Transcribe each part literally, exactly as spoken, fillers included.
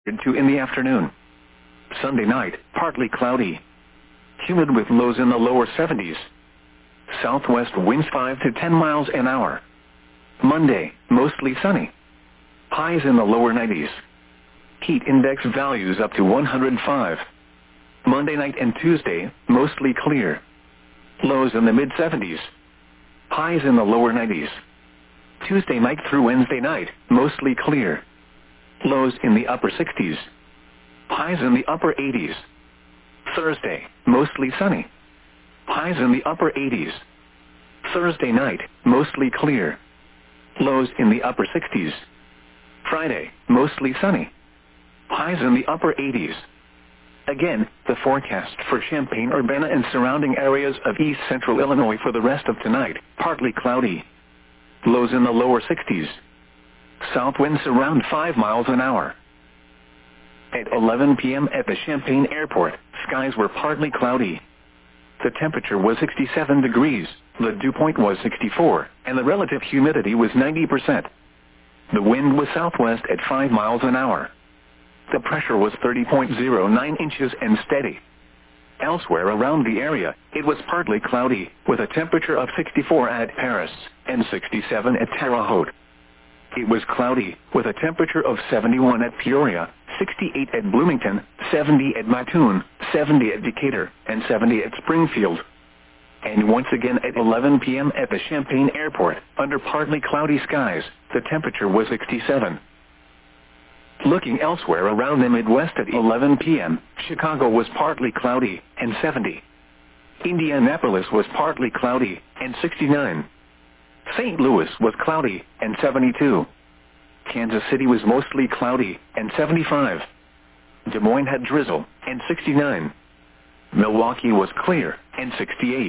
two in the afternoon. Sunday night, partly cloudy. Humid with lows in the lower seventies. Southwest winds five to ten miles an hour. Monday, mostly sunny. Highs in the lower nineties. Heat index values up to one hundred five. Monday night and Tuesday, mostly clear. Lows in the mid seventies. Highs in the lower nineties. Tuesday night through Wednesday night, mostly clear. Lows in the upper sixties. Highs in the upper eighties. Thursday, mostly sunny. Highs in the upper eighties. Thursday night, mostly clear. Lows in the upper sixties. Friday, mostly sunny. Highs in the upper eighties. Again, the forecast for Champaign-Urbana and surrounding areas of east central Illinois for the rest of tonight, partly cloudy. Lows in the lower sixties. South winds around five miles an hour. At eleven p.m. at the Champaign Airport, skies were partly cloudy. The temperature was sixty-seven degrees, the dew point was sixty-four, and the relative humidity was ninety percent. The wind was southwest at five miles an hour. The pressure was thirty point zero nine inches and steady. Elsewhere around the area, it was partly cloudy, with a temperature of sixty-four at Paris and sixty-seven at Terre Haute. It was cloudy, with a temperature of seventy-one at Peoria, sixty-eight at Bloomington, seventy at Mattoon, seventy at Decatur, and seventy at Springfield. And once again at eleven p.m. at the Champaign Airport, under partly cloudy skies, the temperature was sixty-seven. Looking elsewhere around the Midwest at eleven p.m., Chicago was partly cloudy, and seventy. Indianapolis was partly cloudy, and sixty-nine. Saint Louis was cloudy, and seventy-two. Kansas City was mostly cloudy, and seventy-five. Des Moines had drizzle, and sixty-nine. Milwaukee was clear, and sixty-eight.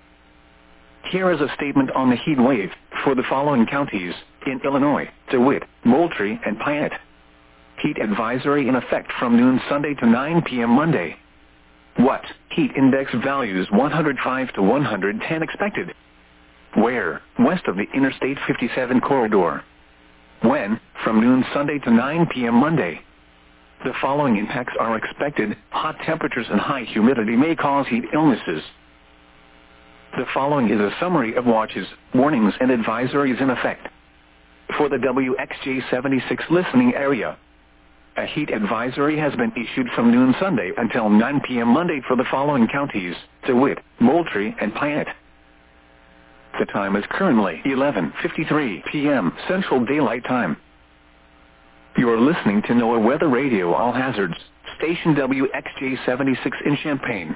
Here is a statement on the heat wave for the following counties in Illinois: DeWitt, Moultrie, and Piatt. Heat advisory in effect from noon Sunday to nine p.m. Monday. What? Heat index values one hundred five to one hundred ten expected. Where? West of the Interstate fifty-seven corridor. When? From noon Sunday to nine p.m. Monday. The following impacts are expected. Hot temperatures and high humidity may cause heat illnesses. The following is a summary of watches, warnings, and advisories in effect. For the W X J seventy-six listening area, a heat advisory has been issued from noon Sunday until nine p.m. Monday for the following counties: DeWitt, Moultrie, and Piatt. The time is currently eleven fifty-three p.m. Central Daylight Time. You are listening to NOAA Weather Radio All Hazards, station W X J seventy-six in Champaign.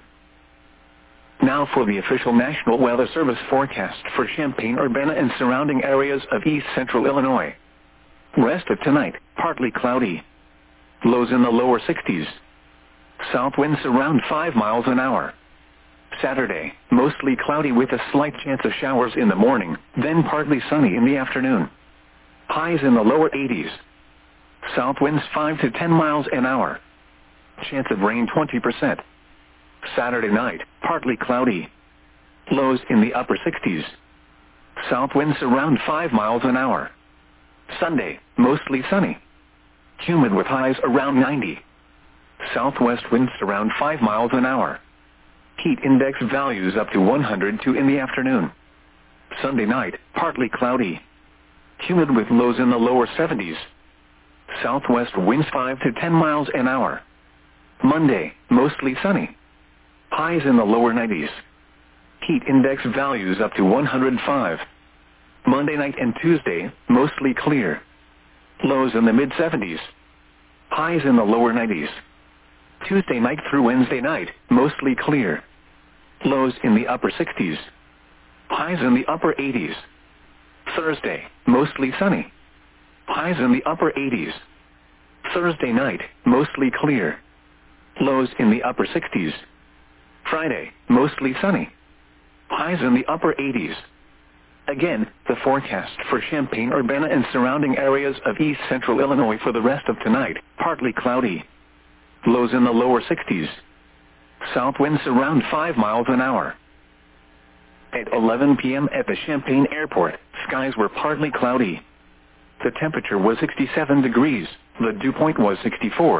Now for the official National Weather Service forecast for Champaign-Urbana and surrounding areas of east central Illinois. Rest of tonight, partly cloudy. Lows in the lower sixties. South winds around five miles an hour. Saturday, mostly cloudy with a slight chance of showers in the morning, then partly sunny in the afternoon. Highs in the lower eighties. South winds five to ten miles an hour. Chance of rain twenty percent. Saturday night, partly cloudy. Lows in the upper sixties. South winds around five miles an hour. Sunday, mostly sunny. Humid with highs around ninety. Southwest winds around five miles an hour. Heat index values up to one hundred two in the afternoon. Sunday night, partly cloudy. Humid with lows in the lower seventies. Southwest winds five to ten miles an hour. Monday, mostly sunny. Highs in the lower nineties. Heat index values up to one hundred five. Monday night and Tuesday, mostly clear. Lows in the mid seventies. Highs in the lower nineties. Tuesday night through Wednesday night, mostly clear. Lows in the upper sixties. Highs in the upper eighties. Thursday, mostly sunny. Highs in the upper eighties. Thursday night, mostly clear. Lows in the upper sixties. Friday, mostly sunny. Highs in the upper eighties. Again, the forecast for Champaign-Urbana and surrounding areas of east central Illinois for the rest of tonight, partly cloudy. Lows in the lower sixties. South winds around five miles an hour. At eleven p.m. at the Champaign Airport, skies were partly cloudy. The temperature was sixty-seven degrees. The dew point was sixty-four.